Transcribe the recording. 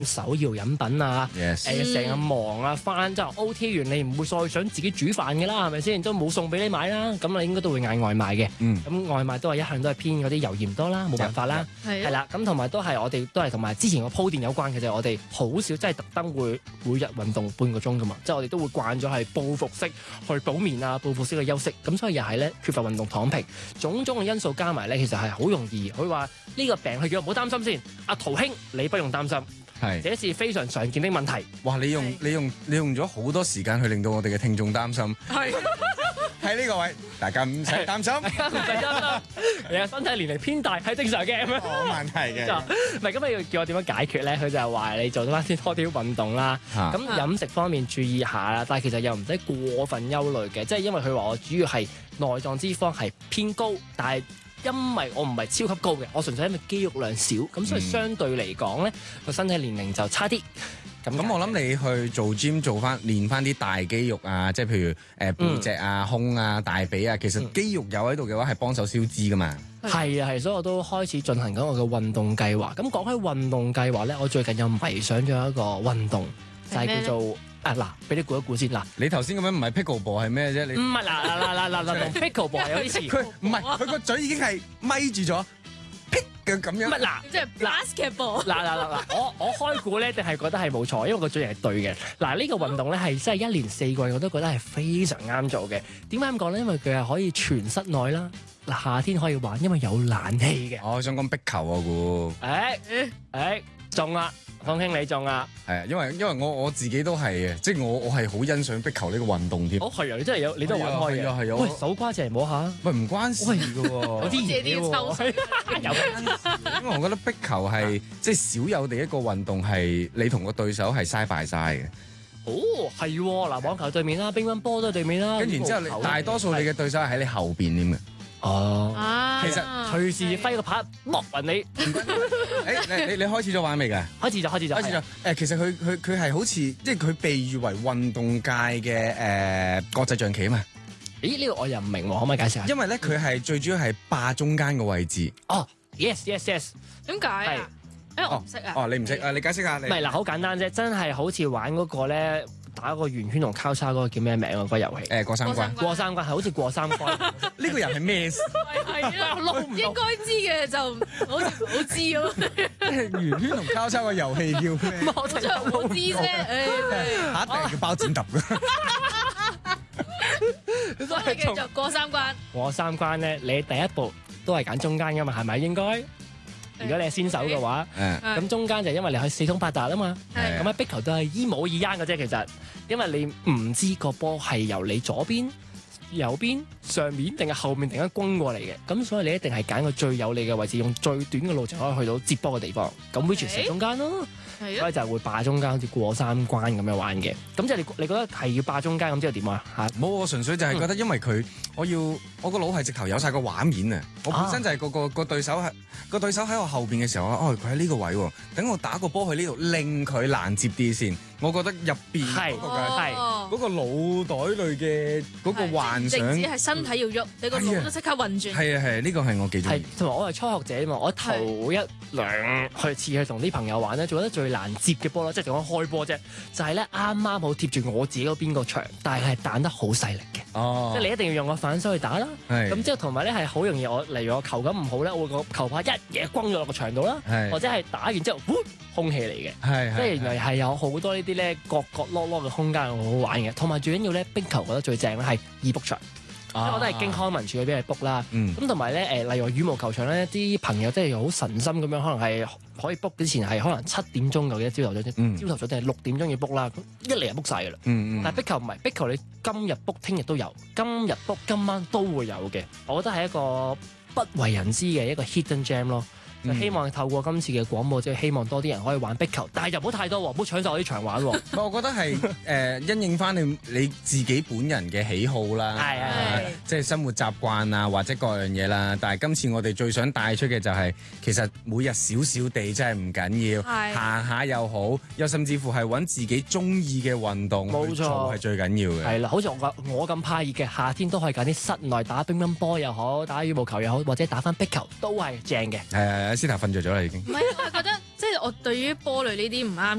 手搖飲品啊，成日忙啊，翻之後 OT 完你唔會再想自己煮飯嘅啦，係咪先？都冇餸俾你買啦，咁你應該都會嗌外賣嘅。咁外賣都係一向都係偏嗰啲油鹽多啦，冇辦法啦。係啦，咁同埋都係我哋都係同埋之前個鋪墊有關嘅啫。我哋好少真係特登會每日運動半個鐘噶嘛，即係我哋都會慣咗係報復式去補眠啊，報復式去休息。咁所以又係咧缺乏運動躺平，種種嘅因素加埋咧，其實係好容易。佢話呢個病，佢叫我唔好擔心先。阿陶兄，你不用擔心。係，這是非常常見的問題。 哇！你用咗好多時間去令到我哋嘅聽眾擔心。係喺呢個位，大家唔使擔心， 唔使擔心。你嘅身體年齡偏大係正常嘅咁樣。 冇問題嘅。 唔係咁，你要叫我點樣解決咧？佢就係話你做翻多啲運動啦。咁飲食方面注意下啦，但係其實又唔使過分憂慮嘅，即係因為佢話我主要係內臟脂肪係偏高，但係因為我唔係超級高嘅，我純粹因為肌肉量少，咁所以相對嚟講咧個身體年齡就差啲。咁我諗你去做 gym 練翻啲大肌肉啊，即係譬如背脊啊、胸啊、大髀啊，其實肌肉有喺度嘅話係幫手消脂噶嘛。 係啊，所以我都開始進行緊我嘅運動計劃。咁講起運動計劃咧，我最近又迷上咗一個運動，就係叫做嗱，俾你估一估先嗱。 你頭先咁樣唔係 pickleball 係咩啫？你唔係嗱，同 pickleball 有啲似。 佢唔係，佢個嘴已經係咪住咗。嘅咁樣， 唔係嗱， 即係 basketball。 嗱，我開估咧，一定係覺得係冇錯，因為個嘴型係對嘅。嗱，呢個運動咧係真係一年4季我都覺得係非常啱做嘅。點解咁講咧？因為佢係可以全室內啦，嗱夏天可以玩，因為有冷氣嘅。 我想講壁球啊，估。 中啦！方兄你中啊！ 係啊，因為我自己都係嘅，即係我係好欣賞壁球呢個運動添。 係啊，你真係有，你都玩開嘅。 係啊。 喂，手瓜借嚟摸下。 喂，唔關事嘅喎。 有啲嘢喎。有關事。 因為我覺得壁球係即係少有地一個運動係你同個對手係嘥敗晒嘅。 係喎，嗱網球對面啦，乒乓波都係對面啦。 跟住然之後，你大多數你嘅對手係喺你後邊添嘅。其實隨時揮個拍落暈你。 你開始咗玩未㗎？ 開始咗。 其實佢係好似即係佢被譽為運動界嘅國際象棋啊嘛。 咦？呢個我又唔明喎，可唔可以解釋下？ 因為咧，佢係最主要係霸中間嘅位置。 Yes。 點解啊？我唔識啊。 你唔識啊？你解釋下。 唔係嗱，好簡單啫，真係好似玩嗰個咧。打個圓圈同交叉嗰個叫咩名啊？嗰個遊戲過三關係好似過三關。 呢個人係咩？ 係啊，應該知嘅就好似唔好知咁。 圓圈同交叉個遊戲叫咩？ 我就唔知啫。 下一題叫包剪揼㗎。 所以繼續過三關。 過三關咧，你第一步都係揀中間㗎嘛？係咪應該？如果你係先手嘅話，咁中間就因為你可以四通八達啊嘛。咁喺壁球都係一模一樣嘅啫，其實，因為你唔知個波係由你左邊、右邊、上面定係後面突然間轟過嚟嘅，咁所以你一定係揀個最有利嘅位置，用最短嘅路程可以去到接波嘅地方。咁 which 係中間咯，所以就會霸中間，好似過三關咁樣玩嘅。咁即係你覺得係要霸中間咁之後點啊？ 冇，我純粹就係覺得因為佢，我個腦係直頭有晒個畫面啊！我本身就係個對手喺我後邊嘅時候佢喺呢個位喎，等我打個波去呢度，令佢攔接啲先。我覺得入邊嗰個腦袋裏嘅嗰個幻想， 淨止係身體要喐，你個腦都即刻運轉。 係呢個係我幾中意。 同埋我係初學者啊嘛，我頭一兩次去同啲朋友玩咧，做得最難接嘅波啦，即係講開波啫，就係咧啱啱好貼住我自己嗰邊個場，但係彈得好細力嘅。即係你一定要用個反手去打啦。咁之後同埋咧係好容易，例如我球感唔好咧，我會個球拍一嘢轟咗落個場度啦，或者係打完之後，空氣嚟嘅。即係原來係有好多呢啲咧角角落落嘅空間好好玩嘅。同埋最緊要咧，冰球覺得最正咧係易 book 場。我都係經康文署嗰邊去 book 啦，咁同埋咧例如羽毛球場咧，啲朋友真係好神心咁樣，可能係可以 book 之前係可能7點鐘嘅朝頭早啫，朝頭早定係6點鐘要 book 啦，一嚟就 book 晒㗎啦。但係壁球唔係，壁球你今日 book 聽日都有，今日 book 今晚都會有嘅。我覺得係一個不為人知嘅一個 hidden gem 咯。就希望透過今次嘅廣播，即係希望多啲人可以玩壁球，但係又唔好太多喎，唔好搶晒我啲場玩喎。 我覺得係因應翻你自己本人嘅喜好啦，即係生活習慣啊，或者各樣嘢啦。但係今次我哋最想帶出嘅就係，其實每日少少地真係唔緊要，行下又好，又甚至乎係揾自己中意嘅運動去做係最緊要嘅。 係啦，好似我咁怕熱嘅夏天都可以揀啲室內打乒乓波又好，打羽毛球又好，或者打翻壁球都係正嘅。 斯塔瞓着咗啦已經。 唔係，我係覺得即係我對於波類呢啲唔啱